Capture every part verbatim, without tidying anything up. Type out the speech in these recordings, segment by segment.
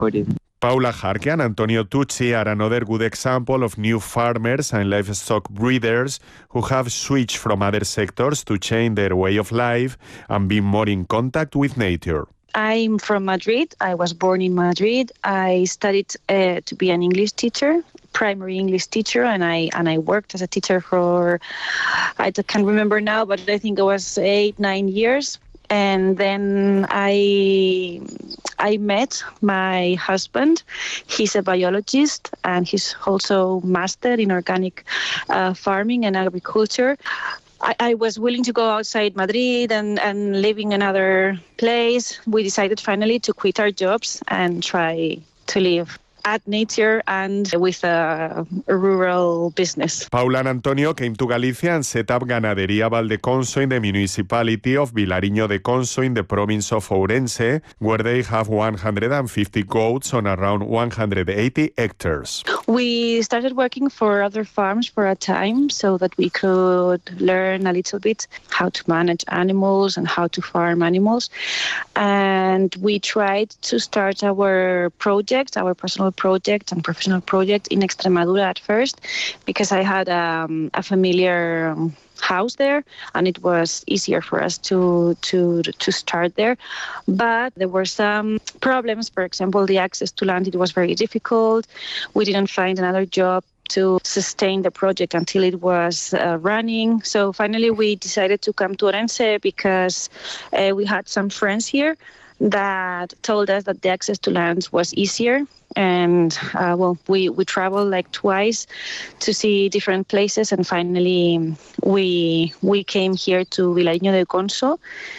Paula Jarque and Antonio Tucci are another good example of new farmers and livestock breeders who have switched from other sectors to change their way of life and be more in contact with nature. I'm from Madrid. I was born in Madrid. I studied uh, to be an English teacher, primary English teacher, and I and I worked as a teacher for, I can't remember now, but I think it was eight, nine years. And then I I met my husband. He's a biologist and he's also master in organic uh, farming and agriculture. I, I was willing to go outside Madrid and, and live in another place. We decided finally to quit our jobs and try to live at nature and with a, a rural business. Paula and Antonio came to Galicia and set up Ganadería Valdeconso in the municipality of Vilariño de Conso in the province of Ourense, where they have one hundred fifty goats on around one hundred eighty hectares. We started working for other farms for a time so that we could learn a little bit how to manage animals and how to farm animals. And we tried to start our project, our personal project and professional project in Extremadura at first, because I had um, a familiar um, house there and it was easier for us to to to start there. But there were some problems. For example, the access to land, it was very difficult. We didn't find another job to sustain the project until it was uh, running. So finally we decided to come to Ourense because uh, we had some friends here that told us that the access to land was easier. And uh, well, we, we traveled like twice to see different places, and finally we we came here to Vilariño de Conso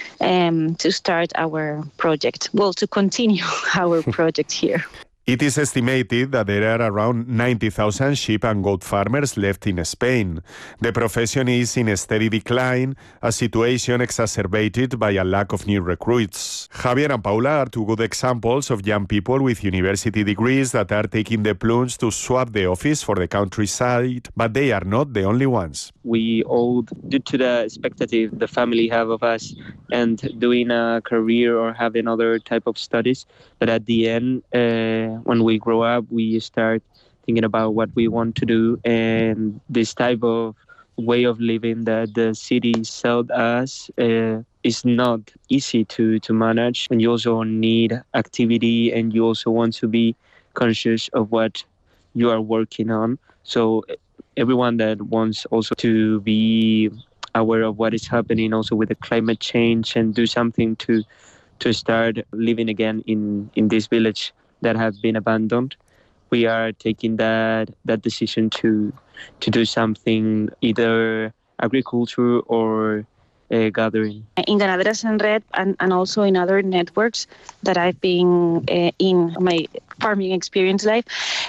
um, to start our project. Well, to continue our project here. It is estimated that there are around ninety thousand sheep and goat farmers left in Spain. The profession is in a steady decline, a situation exacerbated by a lack of new recruits. Javier and Paula are two good examples of young people with university degrees that are taking the plunge to swap the office for the countryside, but they are not the only ones. We all, due to the expectative the family have of us and doing a career or having other type of studies, that at the end, uh, when we grow up, we start thinking about what we want to do, and this type of way of living that the city sold us uh, is not easy to, to manage. And you also need activity, and you also want to be conscious of what you are working on. So everyone that wants also to be aware of what is happening also with the climate change and do something to to start living again in, in this village that have been abandoned. We are taking that that decision to to do something, either agriculture or uh, gathering. In Ganaderas en Red and, and also in other networks that I've been uh, in my farming experience life,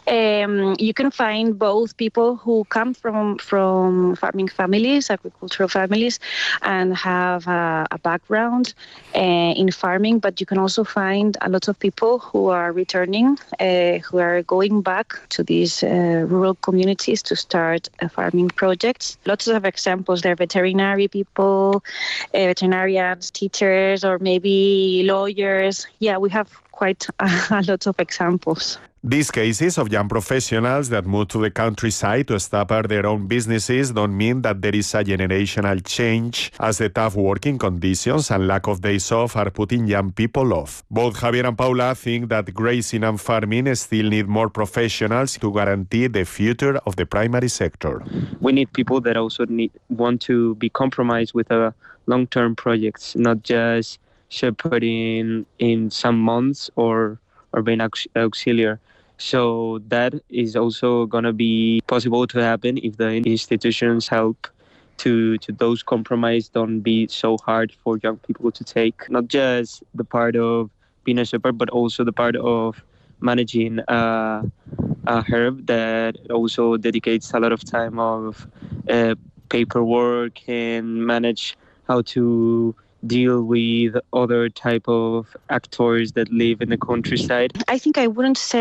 um, you can find both people who come from from farming families, agricultural families, and have a, a background uh, in farming, but you can also find a lot of people who are returning, uh, who are going back to these uh, rural communities to start uh, farming projects. Lots of examples. They're veterinary people, uh, veterinarians, teachers, or maybe lawyers. Yeah, we have quite a, a lot of examples. These cases of young professionals that move to the countryside to establish their own businesses don't mean that there is a generational change, as the tough working conditions and lack of days off are putting young people off. Both Javier and Paula think that grazing and farming still need more professionals to guarantee the future of the primary sector. We need people that also need want to be compromised with a long-term projects, not just shepherding in some months or or being aux- auxiliary. So that is also going to be possible to happen if the institutions help to to those compromise don't be so hard for young people to take. Not just the part of being a shepherd, but also the part of managing uh, a herb that also dedicates a lot of time of uh, paperwork and manage how to deal with other type of actors that live in the countryside. I think I wouldn't say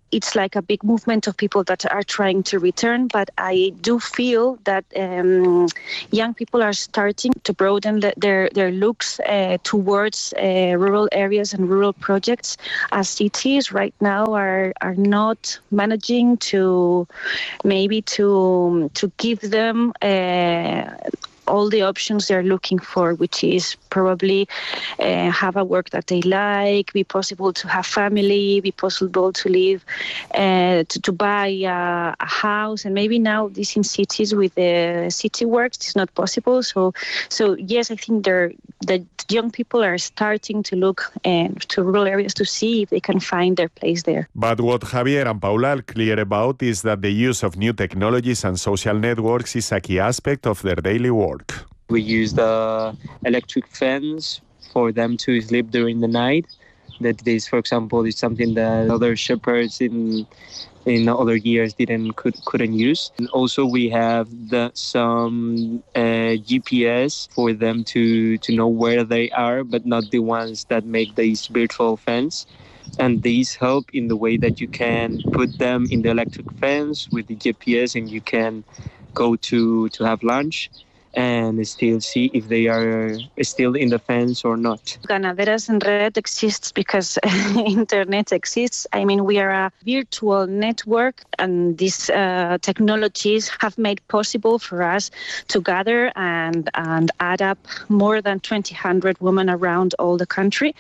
it's like a big movement of people that are trying to return, but I do feel that um, young people are starting to broaden the, their, their looks uh, towards uh, rural areas and rural projects, as cities right now are, are not managing to maybe to, to give them uh, all the options they're looking for, which is probably uh, have a work that they like, be possible to have family, be possible to live, uh, to, to buy a, a house. And maybe now this in cities with the city works is not possible. So, so yes, I think they're, the young people are starting to look uh, to rural areas to see if they can find their place there. But what Javier and Paula are clear about is that the use of new technologies and social networks is a key aspect of their daily work. We use the electric fans for them to sleep during the night. That this, for example, is something that other shepherds in in other years didn't could, couldn't use. And also we have the, some uh, G P S for them to, to know where they are, but not the ones that make these virtual fans. And these help in the way that you can put them in the electric fence with the G P S, and you can go to, to have lunch and still see if they are still in the fence or not. Ganaderas en Red exists because internet exists. I mean, we are a virtual network, and these uh, technologies have made possible for us to gather and, and add up more than twenty hundred women around all the country.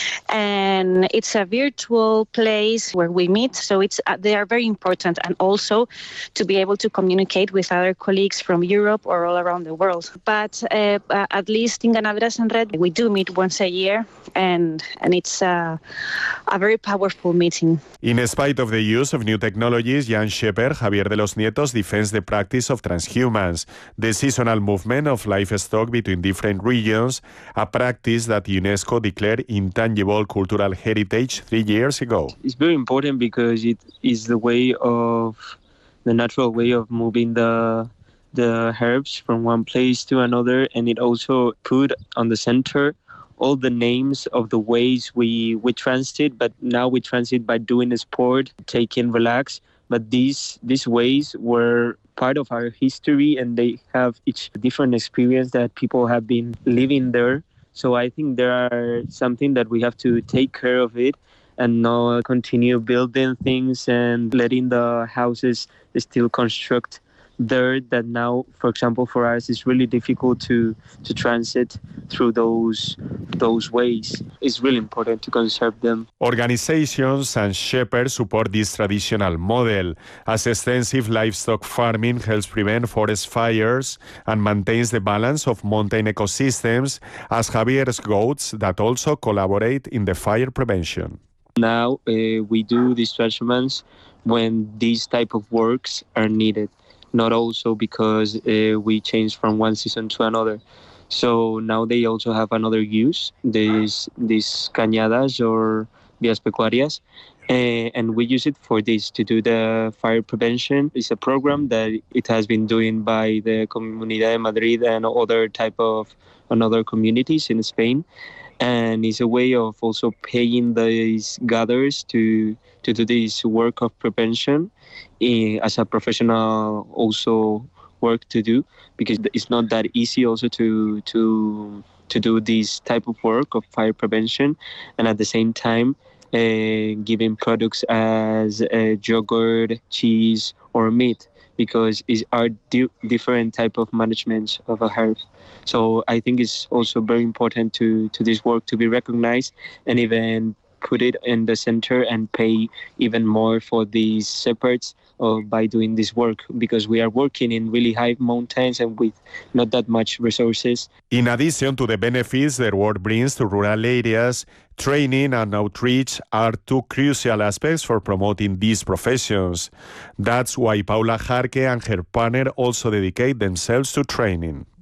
And it's a virtual place where we meet, so it's uh, they are very important, and also to be able to communicate with other colleagues from Europe or all around the world. But uh, at least in Ganaderas en Red, we do meet once a year, and and it's uh, a very powerful meeting. In spite of the use of new technologies, young shepherd Javier de los Nietos defends the practice of transhumance, the seasonal movement of livestock between different regions, a practice that UNESCO declared intangible cultural heritage three years ago. It's very important because it is the way of the natural way of moving the the herbs from one place to another, and it also put on the center all the names of the ways we, we transit, but now we transit by doing a sport, taking relax. But these these ways were part of our history, and they have each different experience that people have been living there. So I think there are something that we have to take care of it and not continue building things and letting the houses still construct there, that now, for example, for us, it's really difficult to, to transit through those those ways. It's really important to conserve them. Organizations and shepherds support this traditional model, as extensive livestock farming helps prevent forest fires and maintains the balance of mountain ecosystems, as Javier's goats that also collaborate in the fire prevention. Now uh, we do these transhumance when these type of works are needed, not also because uh, we change from one season to another. So now they also have another use, these these cañadas or vías pecuarias, uh, and we use it for this, to do the fire prevention. It's a program that it has been doing by the Comunidad de Madrid and other type of another communities in Spain. And it's a way of also paying these gatherers to, to do this work of prevention uh, as a professional also work to do, because it's not that easy also to to to do this type of work of fire prevention, and at the same time uh, giving products as uh, yogurt, cheese or meat, because it's are di- different type of management of a herb. So I think it's also very important to, to this work to be recognized and even put it in the center and pay even more for these shepherds uh, by doing this work, because we are working in really high mountains and with not that much resources. In addition to the benefits their work brings to rural areas, training and outreach are two crucial aspects for promoting these professions. That's why Paula Jarque and her partner also dedicate themselves to training.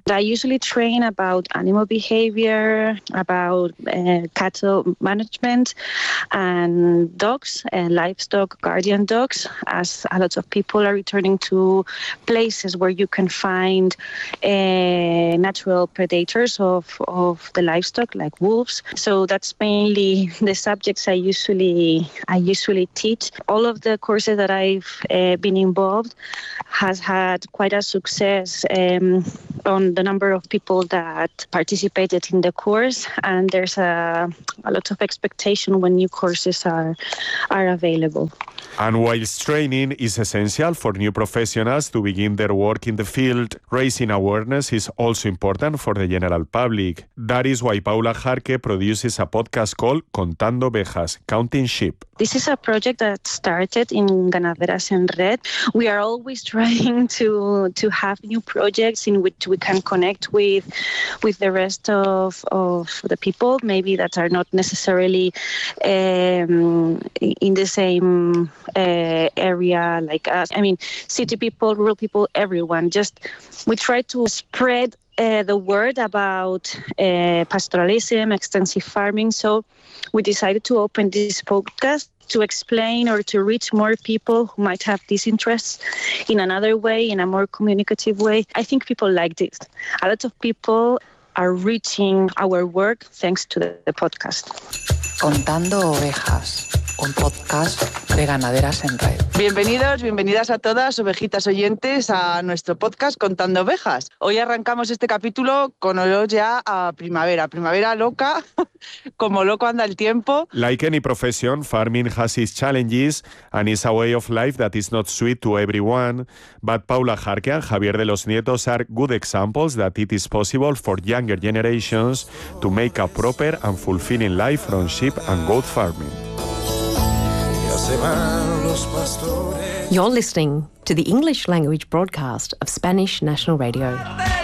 I usually train about animal behavior, about uh, cattle management, and dogs, uh, livestock guardian dogs, as a lot of people are returning to places where you can find uh, natural predators of, of the livestock, like wolves. So that's mainly the subjects I usually I usually teach. All of the courses that I've uh, been involved has had quite a success um, on the number of people that participated in the course, and there's a, a lot of expectation when new courses are are available. And whilst training is essential for new professionals to begin their work in the field, raising awareness is also important for the general public. That is why Paula Jarque produces a podcast called Contando Ovejas, Counting Sheep. This is a project that started in Ganaderas en Red. We are always trying to to have new projects in which we can connect with with the rest of, of the people, maybe that are not necessarily um, in the same uh, area like us. I mean, city people, rural people, everyone. Just we try to spread Uh, the word about uh, pastoralism, extensive farming. So we decided to open this podcast to explain or to reach more people who might have these interests in another way, in a more communicative way. I think people like this. A lot of people are reaching our work thanks to the, the podcast. Contando Ovejas, un podcast de Ganaderas en Red. Bienvenidos, bienvenidas a todas, ovejitas oyentes, a nuestro podcast Contando Ovejas. Hoy arrancamos este capítulo con olor ya a primavera, primavera loca, como loco anda el tiempo. Like any profession, farming has its challenges and is a way of life that is not sweet to everyone, but Paula Jarque and Javier de los Nietos are good examples that it is possible for younger generations to make a proper and fulfilling life from sheep and goat farming. You're listening to the English language broadcast of Spanish National Radio.